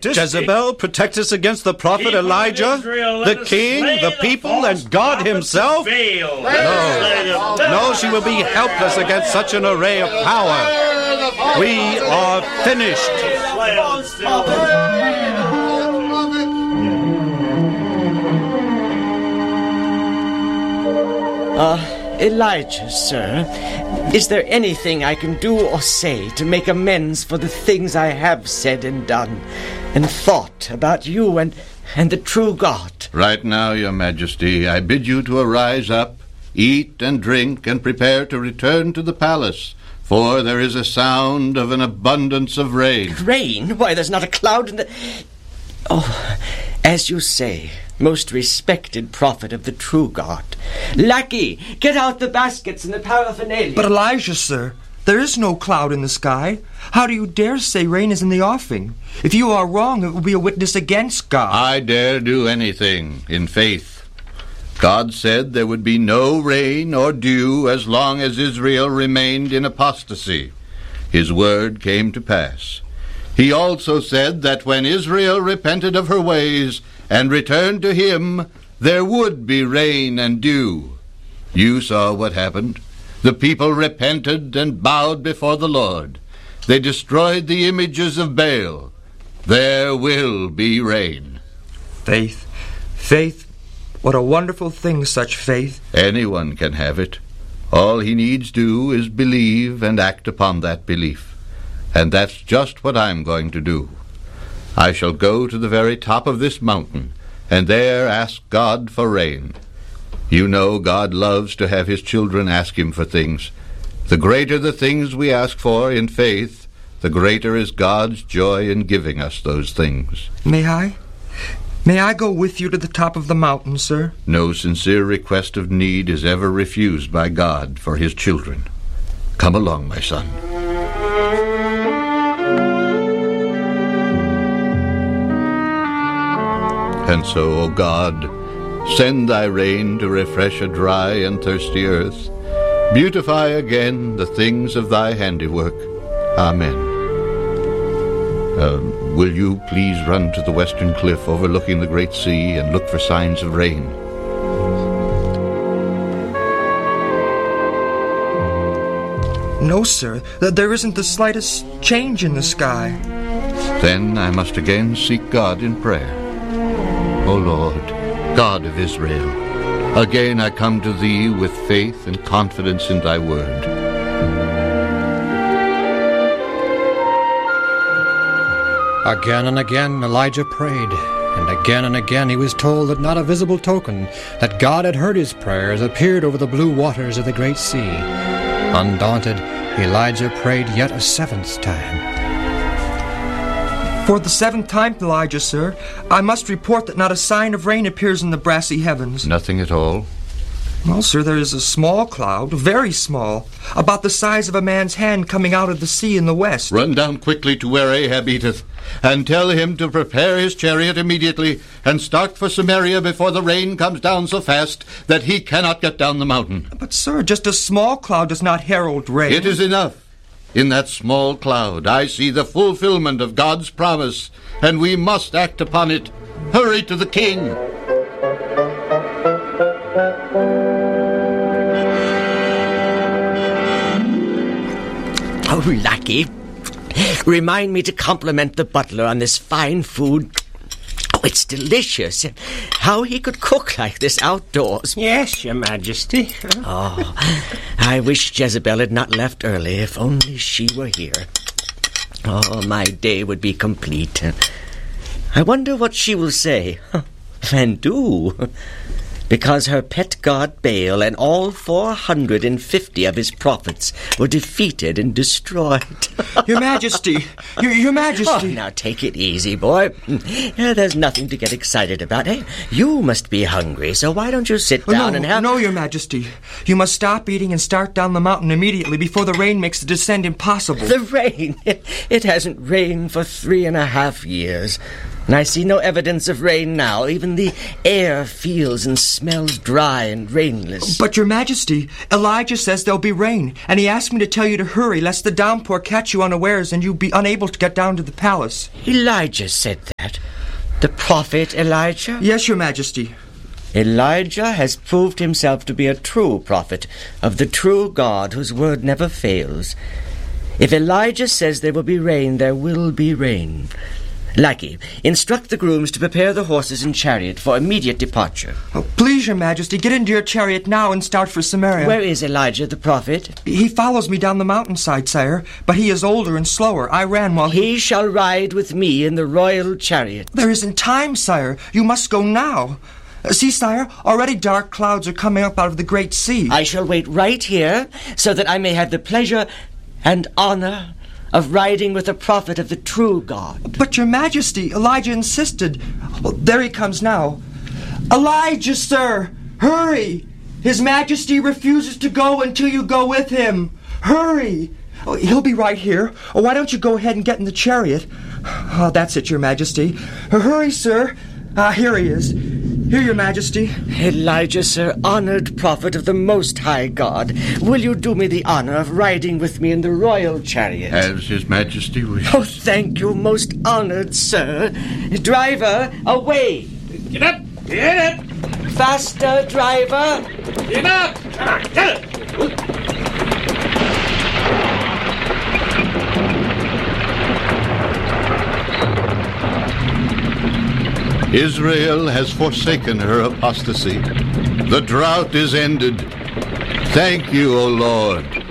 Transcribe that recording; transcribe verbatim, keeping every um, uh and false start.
Jezebel, protect us against the prophet People Elijah, Israel, the king, the, the people, and God himself? No, no, she will be helpless against such an array of power. We are finished. Uh, Elijah, sir, is there anything I can do or say to make amends for the things I have said and done and thought about you and, and the true God? Right now, your majesty, I bid you to arise up, eat and drink, and prepare to return to the palace, for there is a sound of an abundance of rain. Rain? Why, there's not a cloud in the... Oh, as you say, most respected prophet of the true God. Lackey, get out the baskets and the paraphernalia. But Elijah, sir, there is no cloud in the sky. How do you dare say rain is in the offing? If you are wrong, it will be a witness against God. I dare do anything in faith. God said there would be no rain or dew as long as Israel remained in apostasy. His word came to pass. He also said that when Israel repented of her ways and returned to him, there would be rain and dew. You saw what happened. The people repented and bowed before the Lord. They destroyed the images of Baal. There will be rain. Faith, faith, what a wonderful thing such faith. Anyone can have it. All he needs do is believe and act upon that belief. And that's just what I'm going to do. I shall go to the very top of this mountain, and there ask God for rain. You know God loves to have his children ask him for things. The greater the things we ask for in faith, the greater is God's joy in giving us those things. May I? May I go with you to the top of the mountain, sir? No sincere request of need is ever refused by God for his children. Come along, my son. And so, O God, send thy rain to refresh a dry and thirsty earth. Beautify again the things of thy handiwork. Amen. Uh, will you please run to the western cliff overlooking the great sea and look for signs of rain? No, sir. There isn't the slightest change in the sky. Then I must again seek God in prayer. O Lord, God of Israel, again I come to thee with faith and confidence in thy word. Again and again Elijah prayed, and again and again he was told that not a visible token that God had heard his prayers appeared over the blue waters of the great sea. Undaunted, Elijah prayed yet a seventh time. For the seventh time, Elijah, sir, I must report that not a sign of rain appears in the brassy heavens. Nothing at all? Well, sir, there is a small cloud, very small, about the size of a man's hand coming out of the sea in the west. Run down quickly to where Ahab eateth, and tell him to prepare his chariot immediately, and start for Samaria before the rain comes down so fast that he cannot get down the mountain. But, sir, just a small cloud does not herald rain. It is enough. In that small cloud I see the fulfillment of God's promise, and we must act upon it. Hurry to the king. Oh, Lackey, remind me to compliment the butler on this fine food. Oh, it's delicious. How he could cook like this outdoors. Yes, your majesty. Oh, I wish Jezebel had not left early, if only she were here. Oh, my day would be complete. I wonder what she will say. And do. Because her pet god Baal and all four hundred and fifty of his prophets were defeated and destroyed. Your Majesty! Your, your Majesty! Oh, now take it easy, boy. There's nothing to get excited about. Hey, you must be hungry, so why don't you sit down oh, no, and have... No, Your Majesty. You must stop eating and start down the mountain immediately before the rain makes the descent impossible. The rain? It, it hasn't rained for three and a half years. And I see no evidence of rain now. Even the air feels and smells dry and rainless. But, Your Majesty, Elijah says there'll be rain, and he asked me to tell you to hurry, lest the downpour catch you unawares and you be unable to get down to the palace. Elijah said The prophet Elijah? Yes, Your Majesty. Elijah has proved himself to be a true prophet of the true God whose word never fails. If Elijah says there will be rain, there will be rain. Lackey, instruct the grooms to prepare the horses and chariot for immediate departure. Oh, please, Your Majesty, get into your chariot now and start for Samaria. Where is Elijah the prophet? He follows me down the mountainside, sire, but he is older and slower. I ran while he... He shall ride with me in the royal chariot. There isn't time, sire. You must go now. See, sire, already dark clouds are coming up out of the great sea. I shall wait right here so that I may have the pleasure and honor of riding with the prophet of the true God. But, Your Majesty, Elijah insisted. Oh, there he comes now. Elijah, sir! Hurry! His Majesty refuses to go until you go with him. Hurry! Oh, he'll be right here. Oh, why don't you go ahead and get in the chariot? Oh, that's it, Your Majesty. Hurry, sir. Ah, here he is. Here, Your Majesty. Elijah, sir, honored prophet of the Most High God, will you do me the honor of riding with me in the royal chariot? As His Majesty wishes. Oh, thank you, most honored sir. Driver, away. Get up! Get up! Faster, driver. Get up! Come on, get up! Israel has forsaken her apostasy. The drought is ended. Thank you, O Lord.